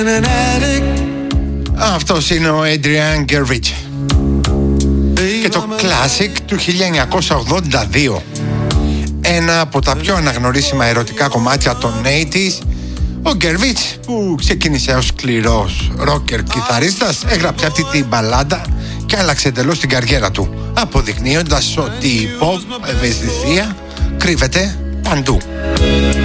Αυτός είναι ο Adrian Gervich και το classic του 1982. Ένα από τα πιο αναγνωρίσιμα ερωτικά κομμάτια των 80's. Ο Gervich, που ξεκίνησε ως σκληρός ρόκερ κιθαρίστας, έγραψε αυτή την μπαλάντα και άλλαξε εντελώς την καριέρα του, αποδεικνύοντας ότι η pop ευαισθησία κρύβεται παντού.